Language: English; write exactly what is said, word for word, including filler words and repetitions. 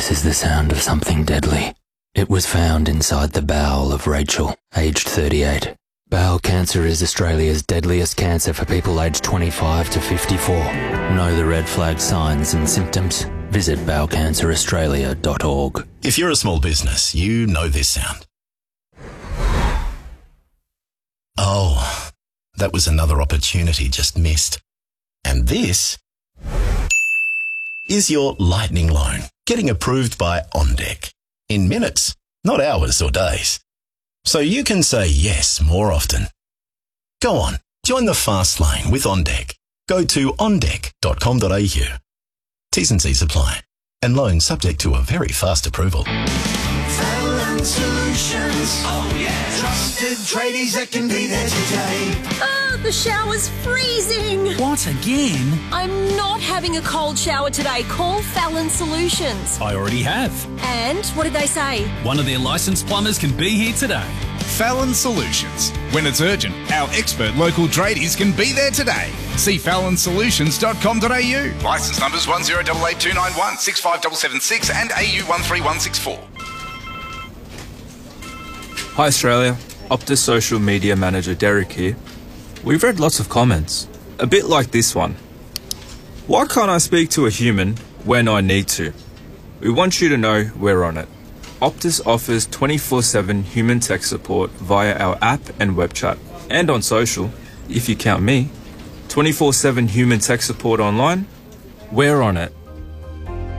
This is the sound of something deadly. It was found inside the bowel of Rachel, aged thirty-eight. Bowel cancer is Australia's deadliest cancer for people aged twenty-five to fifty-four. Know the red flag signs and symptoms? Visit bowel cancer australia dot org. If you're a small business, you know this sound. Oh, that was another opportunity just missed. And this is your lightning loan getting approved by OnDeck in minutes, not hours or days. So you can say yes more often. Go on, join the fast lane with OnDeck. Go to on deck dot com dot a u. T's and C's apply. And loan subject to a very fast approval. Fallon Solutions. Oh yeah. Trusted tradies that can be there today. Oh, the shower's freezing. What, again? I'm not having a cold shower today. Call Fallon Solutions. I already have. And what did they say? One of their licensed plumbers can be here today. Fallon Solutions. When it's urgent, our expert local tradies can be there today. See fallon solutions dot com dot a u. Licence numbers one zero eight eight two nine one, six five seven seven six and A U one three one six four. Hi Australia, Optus Social Media Manager Derek here. We've read lots of comments, a bit like this one. Why can't I speak to a human when I need to? We want you to know we're on it. Optus offers twenty-four seven human tech support via our app and web chat, and on social, if you count me. twenty-four seven human tech support online, we're on it.